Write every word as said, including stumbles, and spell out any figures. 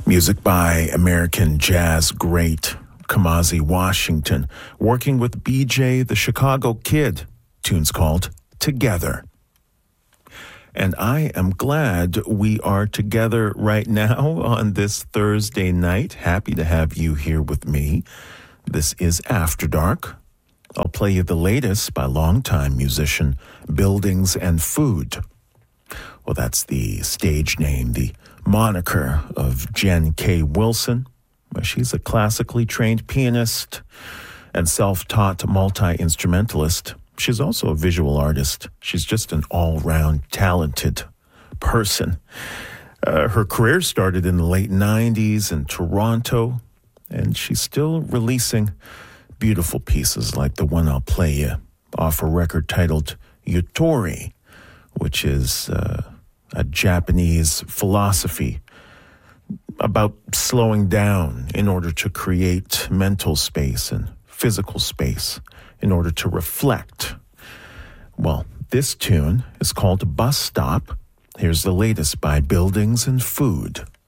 Music by American jazz great Kamasi Washington, working with B J the Chicago Kid. Tune's called Together. And I am glad we are together right now on this Thursday night. Happy to have you here with me. This is After Dark. I'll play you the latest by longtime musician Buildings and Food. Well, that's the stage name, the moniker of Jen K. Wilson. She's a classically trained pianist and self-taught multi-instrumentalist. She's also a visual artist. She's just an all-round talented person. Uh, her career started in the late nineties in Toronto, and she's still releasing beautiful pieces like the one I'll play you off a record titled Yutori, which is uh, a Japanese philosophy about slowing down in order to create mental space and physical space in order to reflect. Well, this tune is called Bus Stop. Here's the latest by Buildings and Food.